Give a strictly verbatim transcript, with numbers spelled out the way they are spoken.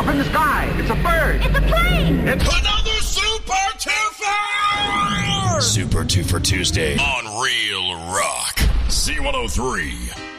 Up in the sky. It's a bird. It's a plane. It's another Super Twofer! Super Twofer Tuesday on Real Rock. C one oh three.